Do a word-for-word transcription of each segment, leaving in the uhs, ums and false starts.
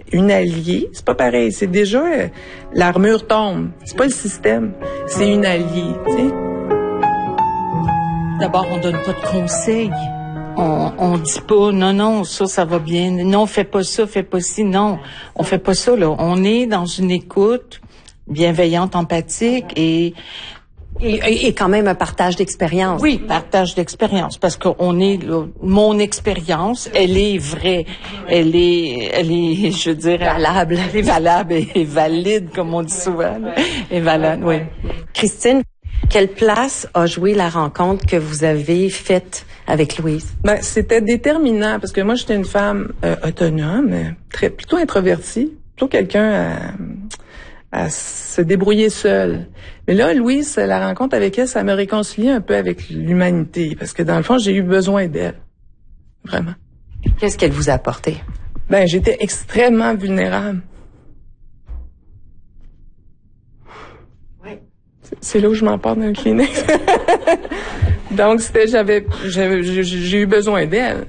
une alliée, c'est pas pareil. C'est déjà, euh, l'armure tombe. C'est pas le système. C'est une alliée, tu sais. D'abord, on donne pas de conseils. On, on dit pas, non, non, ça, ça va bien. Non, fais pas ça, fais pas ci. Non, on fait pas ça, là. On est dans une écoute bienveillante, empathique et Et, et, et quand même un partage d'expérience. Oui, partage d'expérience, parce qu'on est là, mon expérience, elle est vraie, elle est, elle est, je veux dire, valable, elle est valable et valide, comme on dit souvent, là. Et valable, oui. Christine, quelle place a joué la rencontre que vous avez faite avec Louise? Ben, c'était déterminant, parce que moi, j'étais une femme euh, autonome, très plutôt introvertie, plutôt quelqu'un à, à se débrouiller seule. Mais là, Louise, la rencontre avec elle, ça me réconcilié un peu avec l'humanité, parce que dans le fond, j'ai eu besoin d'elle. Vraiment. Qu'est-ce qu'elle vous a apporté? Ben, j'étais extrêmement vulnérable. Oui. C'est là où je m'en parle dans le Kleenex. Donc, c'était, j'avais, j'avais, j'ai eu besoin d'elle.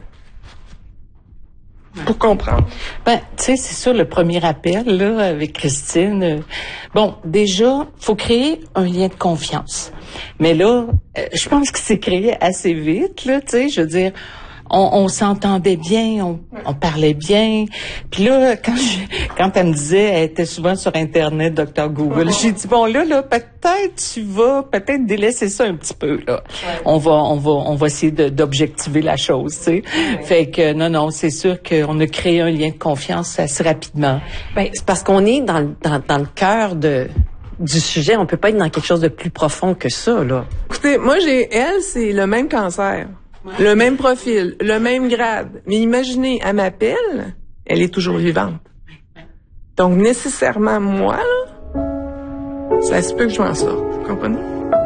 Pour comprendre. Ben, tu sais, c'est ça le premier appel, là, avec Christine. Euh, bon, déjà, faut créer un lien de confiance. Mais là, euh, je pense que c'est créé assez vite, là, tu sais, je veux dire, on, on s'entendait bien, on, on parlait bien. Puis là, quand je, quand elle me disait, elle était souvent sur Internet, docteur Google, j'ai dit, bon, là, là, peut-être tu vas, peut-être délaisser ça un petit peu, là. Ouais. On va, on va, on va essayer de, d'objectiver la chose, tu sais. Ouais. Fait que, non, non, c'est sûr qu'on a créé un lien de confiance assez rapidement. Ben, c'est parce qu'on est dans, dans, dans le cœur de, du sujet. On peut pas être dans quelque chose de plus profond que ça, là. Écoutez, moi, j'ai, elle, c'est le même cancer. Ouais. Le même profil, le même grade. Mais imaginez, elle m'appelle, elle est toujours vivante. Donc, nécessairement, moi, là, ça se peut que je m'en sorte. Vous comprenez?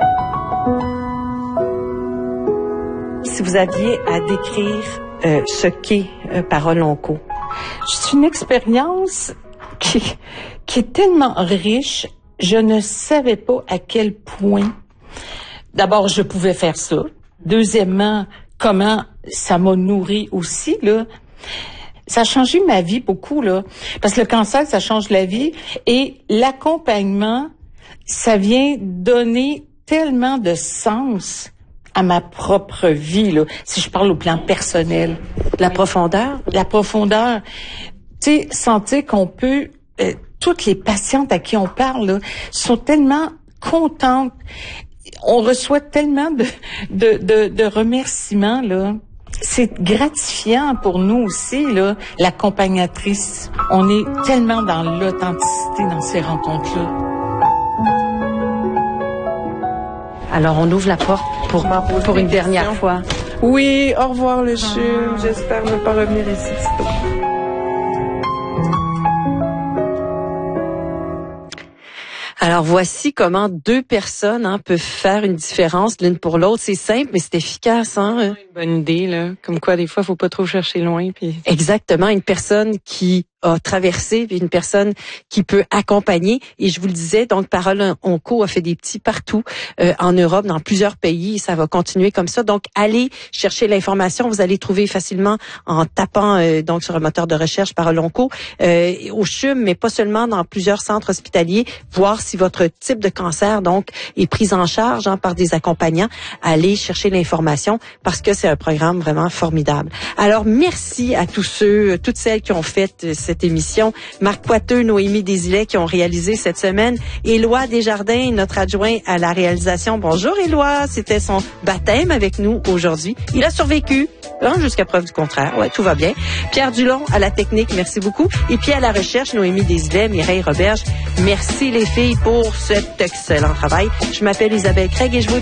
Si vous aviez à décrire euh, ce qu'est euh, Parole Onco. C'est une expérience qui, qui est tellement riche, je ne savais pas à quel point, d'abord, je pouvais faire ça. Deuxièmement, comment ça m'a nourri aussi, là. Ça a changé ma vie beaucoup, là. Parce que le cancer, ça change la vie. Et l'accompagnement, ça vient donner tellement de sens à ma propre vie, là. Si je parle au plan personnel. La profondeur? La profondeur. Tu sais, sentir qu'on peut... Euh, toutes les patientes à qui on parle, là, sont tellement contentes. On reçoit tellement de, de, de, de remerciements, là. C'est gratifiant pour nous aussi, là, l'accompagnatrice. On est tellement dans l'authenticité dans ces rencontres-là. Alors, on ouvre la porte pour, pour une dernière fois. Oui, au revoir le CHUM. Ah. J'espère ne pas revenir ici sitôt. Alors, voici comment deux personnes hein, peuvent faire une différence l'une pour l'autre. C'est simple, mais c'est efficace. Hein? Une bonne idée, là. Comme quoi, des fois, il faut pas trop chercher loin. Puis... Exactement. Une personne qui a traversé, puis une personne qui peut accompagner. Et je vous le disais, donc Parole Onco a fait des petits partout euh, en Europe, dans plusieurs pays. Ça va continuer comme ça. Donc, allez chercher l'information. Vous allez trouver facilement en tapant euh, donc sur un moteur de recherche Parole Onco euh, au CHUM, mais pas seulement dans plusieurs centres hospitaliers. Voir si votre type de cancer donc est pris en charge hein, par des accompagnants. Allez chercher l'information parce que c'est un programme vraiment formidable. Alors, merci à tous ceux, toutes celles qui ont fait euh, cette émission. Marc Poiteux, Noémie Desilets qui ont réalisé cette semaine. Éloi Desjardins, notre adjoint à la réalisation. Bonjour Éloi, c'était son baptême avec nous aujourd'hui. Il a survécu, hein, jusqu'à preuve du contraire. Ouais, tout va bien. Pierre Dulon à la technique, merci beaucoup. Et puis à la recherche, Noémie Desilets, Mireille Roberge. Merci les filles pour cet excellent travail. Je m'appelle Isabelle Craig et je vous